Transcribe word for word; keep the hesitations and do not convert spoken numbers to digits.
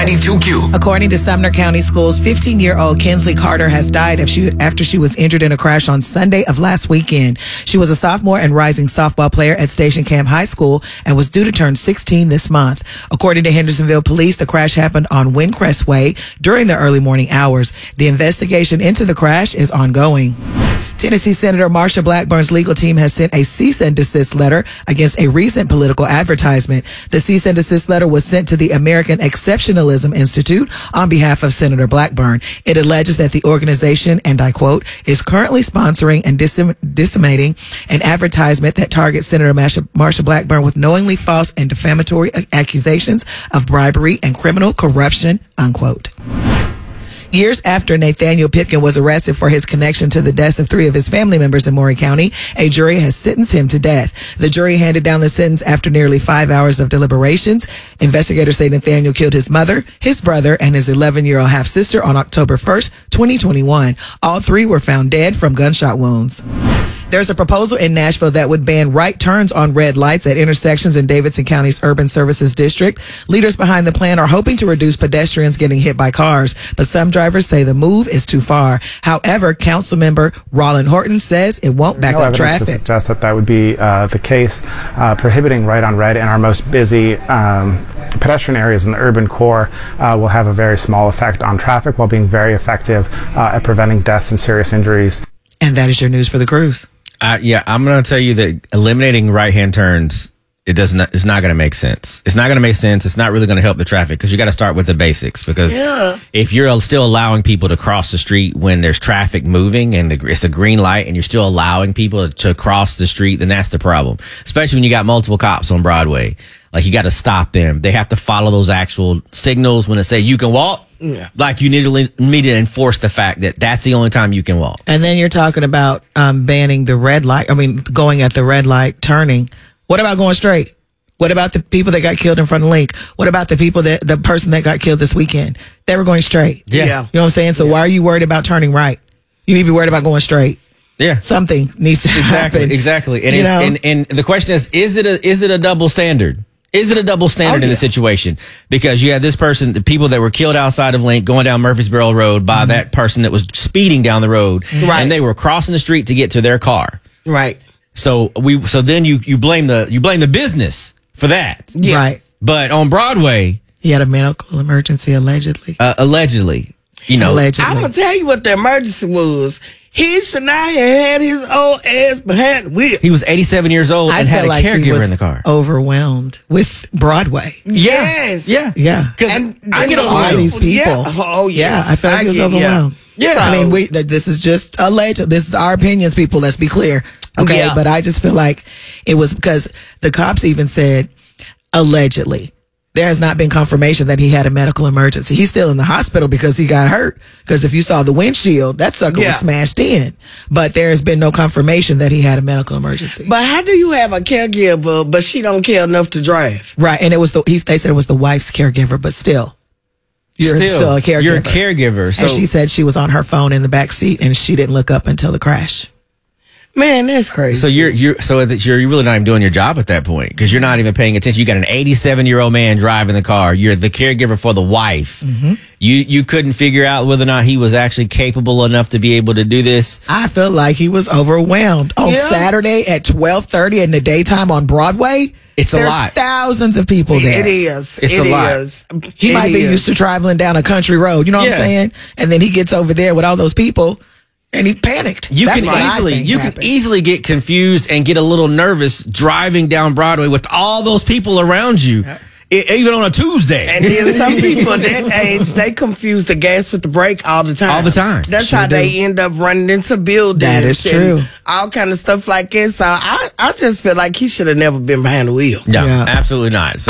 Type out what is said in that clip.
ninety-two Q. According to Sumner County Schools, fifteen-year-old Kinsley Carter has died after she, after she was injured in a crash on Sunday of last weekend. She was a sophomore and rising softball player at Station Camp High School and was due to turn sixteen this month. According to Hendersonville Police, the crash happened on Windcrest Way during the early morning hours. The investigation into the crash is ongoing. Tennessee Senator Marsha Blackburn's legal team has sent a cease and desist letter against a recent political advertisement. The cease and desist letter was sent to the American Exceptionalism Institute on behalf of Senator Blackburn. It alleges that the organization, and I quote, is currently sponsoring and dissemin- disseminating an advertisement that targets Senator Marsha, Marsha Blackburn with knowingly false and defamatory accusations of bribery and criminal corruption, unquote. Years after Nathaniel Pipkin was arrested for his connection to the deaths of three of his family members in Maury County, a jury has sentenced him to death. The jury handed down the sentence after nearly five hours of deliberations. Investigators say Nathaniel killed his mother, his brother, and his eleven-year-old half-sister on October first, twenty twenty-one. All three were found dead from gunshot wounds. There's a proposal in Nashville that would ban right turns on red lights at intersections in Davidson County's Urban Services District. Leaders behind the plan are hoping to reduce pedestrians getting hit by cars, but some drivers say the move is too far. However, Councilmember Roland Horton says it won't back no up traffic. To suggest that that would be uh, the case. Uh, prohibiting right on red in our most busy um, pedestrian areas in the urban core uh, will have a very small effect on traffic while being very effective uh, at preventing deaths and serious injuries. And that is your news for the cruise. Uh, yeah, I'm going to tell you that eliminating right-hand turns, it does not, it's not going to make sense. It's not going to make sense. It's not really going to help the traffic because you got to start with the basics. Because yeah. if you're still allowing people to cross the street when there's traffic moving and the, it's a green light and you're still allowing people to, to cross the street, then that's the problem. Especially when you got multiple cops on Broadway. Like, you got to stop them. They have to follow those actual signals when it say you can walk. Yeah. Like, you need to, need to enforce the fact that that's the only time you can walk. And then you're talking about um, banning the red light. I mean, going at the red light, turning. What about going straight? What about the people that got killed in front of Link? What about the people that, the person that got killed this weekend? They were going straight. Yeah. yeah. You know what I'm saying? So yeah. Why are you worried about turning right? You need to be worried about going straight. Yeah. Something needs to exactly, happen. Exactly. And, you it's, know? and, and the question is, is it a, is it a double standard? Is it a double standard oh, yeah. in the situation? Because you had this person, the people that were killed outside of Link going down Murfreesboro Road by mm-hmm. that person that was speeding down the road. Right. And they were crossing the street to get to their car. Right. So we, so then you, you blame the, you blame the business for that. Yeah. Right. But on Broadway. He had a medical emergency, allegedly. Uh, allegedly. You know. Allegedly. I'm going to tell you what the emergency was. He should not have had his old ass behind the wheel. He was eighty-seven years old I and had a like caregiver in the car. Overwhelmed with Broadway. Yes. Yeah. Yeah. Because I get all overwhelmed. these people. Yeah. Oh, yes. Yeah. I felt like he was get, overwhelmed. Yeah. yeah. I mean, we, this is just alleged. This is our opinions, people. Let's be clear. Okay. Yeah. But I just feel like it was because the cops even said allegedly. There has not been confirmation that he had a medical emergency. He's still in the hospital because he got hurt. Because if you saw the windshield, that sucker yeah. was smashed in. But there has been no confirmation that he had a medical emergency. But how do you have a caregiver, but she don't care enough to drive? Right, and it was the he, they said it was the wife's caregiver, but still, you're still, still a caregiver. You're a caregiver. So. And she said she was on her phone in the back seat, and she didn't look up until the crash. Man, that's crazy. So you're you're so that you're really not even doing your job at that point because you're not even paying attention. You got an eighty-seven year old man driving the car. You're the caregiver for the wife. Mm-hmm. You you couldn't figure out whether or not he was actually capable enough to be able to do this. I feel like he was overwhelmed on yeah. Saturday at twelve thirty in the daytime on Broadway. It's a There's lot. Thousands of people there. It is. It's it a lot. Is. He it might be is. used to traveling down a country road. You know what Yeah. I'm saying? And then he gets over there with all those people. And he panicked. You That's can what I easily think you happened. can easily get confused and get a little nervous driving down Broadway with all those people around you, I, even on a Tuesday. And then some people that age, they confuse the gas with the brake all the time. All the time. That's Sure how do. they end up running into buildings. That is and true. All kind of stuff like that. So I, I just feel like he should have never been behind the wheel. No, Yeah. absolutely not. So